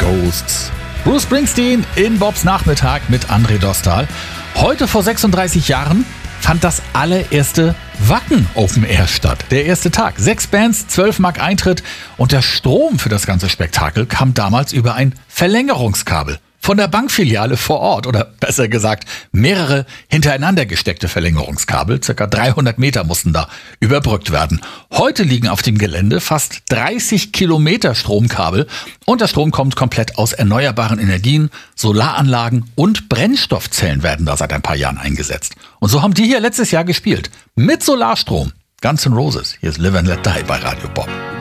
Ghosts. Bruce Springsteen in Bobs Nachmittag mit André Dostal. Heute vor 36 Jahren fand das allererste Wacken Open Air statt. Der erste Tag. 6 Bands, 12 Mark Eintritt und der Strom für das ganze Spektakel kam damals über ein Verlängerungskabel. Von der Bankfiliale vor Ort, oder besser gesagt, mehrere hintereinander gesteckte Verlängerungskabel, ca. 300 Meter mussten da überbrückt werden. Heute liegen auf dem Gelände fast 30 Kilometer Stromkabel und der Strom kommt komplett aus erneuerbaren Energien, Solaranlagen und Brennstoffzellen werden da seit ein paar Jahren eingesetzt. Und so haben die hier letztes Jahr gespielt. Mit Solarstrom. Guns N' Roses. Hier ist Live and Let Die bei Radio Bob.